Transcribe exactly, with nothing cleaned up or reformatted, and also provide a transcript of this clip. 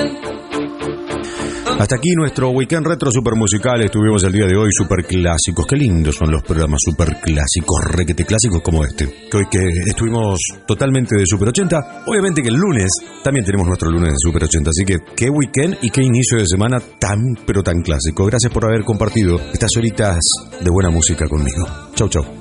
Hasta aquí nuestro Weekend Retro super musical. Estuvimos el día de hoy super clásicos. Qué lindos son los programas super clásicos, requete clásicos como este. Que hoy que estuvimos totalmente de Super ochenta. Obviamente que el lunes también tenemos nuestro lunes de Super ochenta. Así que qué weekend y qué inicio de semana tan pero tan clásico. Gracias por haber compartido estas horitas de buena música conmigo. Chau, chau.